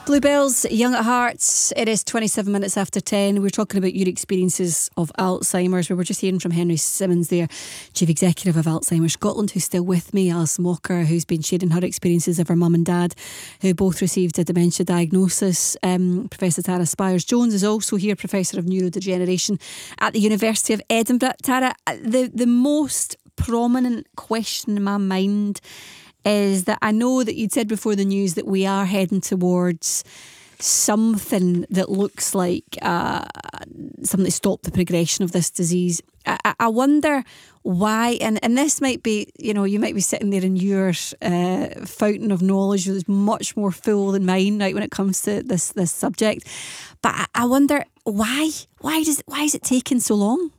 Bluebells, Young at Hearts. It is 27 minutes after 10. We're talking about your experiences of Alzheimer's. We were just hearing from Henry Simmons there, Chief Executive of Alzheimer's Scotland, who's still with me. Alison Walker, who's been sharing her experiences of her mum and dad, who both received a dementia diagnosis. Professor Tara Spires-Jones is also here, Professor of Neurodegeneration at the University of Edinburgh. Tara, the most prominent question in my mind is that I know that you'd said before the news that we are heading towards something that looks like something to stop the progression of this disease. I wonder why, and this might be, you might be sitting there in your fountain of knowledge that's much more full than mine, right, when it comes to this subject. But I wonder why is it taking so long?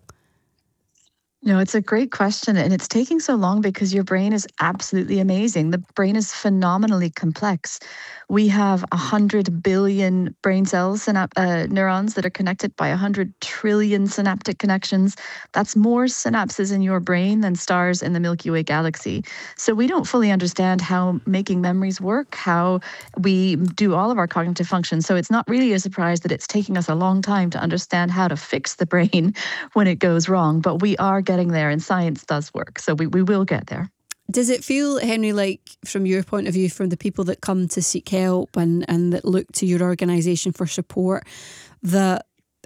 No, it's a great question, and it's taking so long because your brain is absolutely amazing. The brain is phenomenally complex. We have 100 billion brain cells, neurons that are connected by 100 trillion synaptic connections. That's more synapses in your brain than stars in the Milky Way galaxy. So we don't fully understand how making memories work, how we do all of our cognitive functions. So it's not really a surprise that it's taking us a long time to understand how to fix the brain when it goes wrong. But we are getting there, and science does work. So we will get there. Does it feel, Henry, like from your point of view, from the people that come to seek help and that look to your organisation for support, do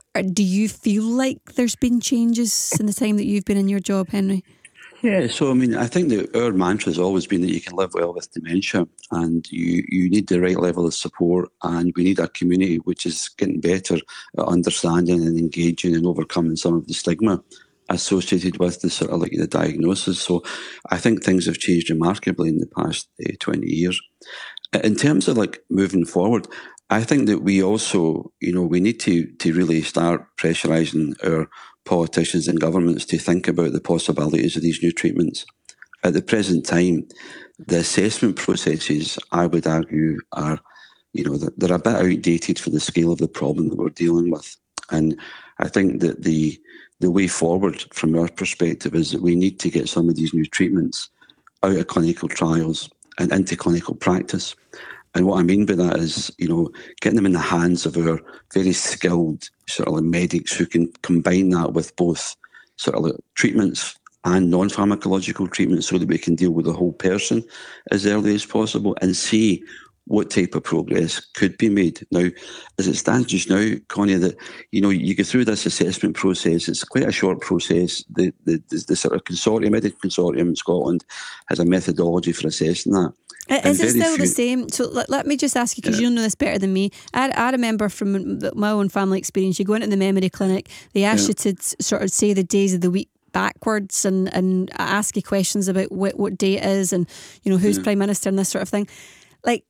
you feel like there's been changes in the time that you've been in your job, Henry? Yeah, so I think that our mantra has always been that you can live well with dementia, and you need the right level of support, and we need a community which is getting better at understanding and engaging and overcoming some of the stigma associated with the sort of like the diagnosis. So I think things have changed remarkably in the past 20 years. In terms of like moving forward, I think that we also, we need to really start pressurising our politicians and governments to think about the possibilities of these new treatments. At the present time, the assessment processes, I would argue, are, they're a bit outdated for the scale of the problem that we're dealing with. And I think that the way forward from our perspective is that we need to get some of these new treatments out of clinical trials and into clinical practice. And what I mean by that is, getting them in the hands of our very skilled sort of like medics who can combine that with both sort of like treatments and non-pharmacological treatments so that we can deal with the whole person as early as possible and see what type of progress could be made. Now, as it stands just now, Connie, that you go through this assessment process. It's quite a short process. The sort of consortium, Medical Consortium in Scotland, has a methodology for assessing that. Is it still the same? So let me just ask you, because you know this better than me. I remember from my own family experience, you go into the memory clinic, they ask you to sort of say the days of the week backwards and ask you questions about what day it is and who's Prime Minister and this sort of thing. Like,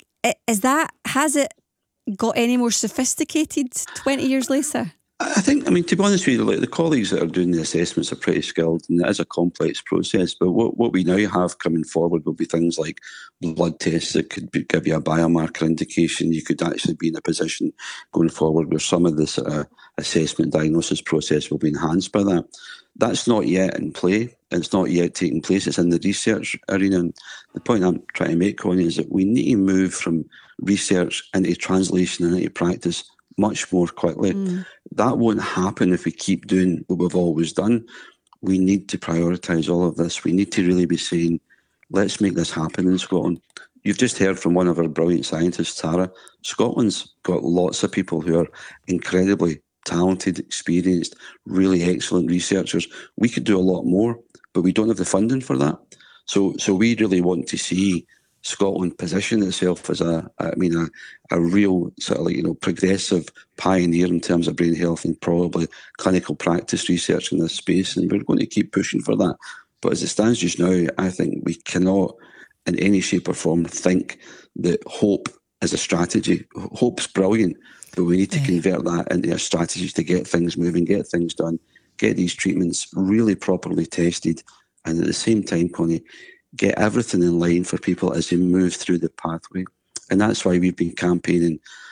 has it got any more sophisticated 20 years later? I think, to be honest with you, like the colleagues that are doing the assessments are pretty skilled, and it is a complex process. But what we now have coming forward will be things like blood tests that could give you a biomarker indication. You could actually be in a position going forward where some of this assessment diagnosis process will be enhanced by that. That's not yet in play. It's not yet taking place. It's in the research arena. And the point I'm trying to make, Connie, is that we need to move from research into translation and into practice much more quickly. That won't happen if we keep doing what we've always done. We need to prioritise all of this. We need to really be saying, let's make this happen in Scotland. You've just heard from one of our brilliant scientists, Tara. Scotland's got lots of people who are incredibly talented, experienced, really excellent researchers. We could do a lot more, but we don't have the funding for that. So we really want to see Scotland position itself as a real sort of like, progressive pioneer in terms of brain health and probably clinical practice research in this space. And we're going to keep pushing for that. But as it stands just now, I think we cannot in any shape or form think that hope is a strategy. Hope's brilliant, but we need to convert that into a strategy to get things moving, get things done, get these treatments really properly tested, and at the same time, Connie, get everything in line for people as they move through the pathway. And that's why we've been campaigning